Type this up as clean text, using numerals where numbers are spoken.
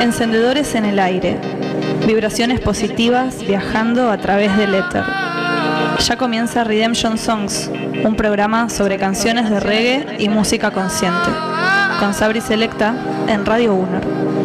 Encendedores en el aire, vibraciones positivas viajando a través del éter. Ya comienza Redemption Songs, un programa sobre canciones de reggae y música consciente, con Sabri Selecta en Radio Uner.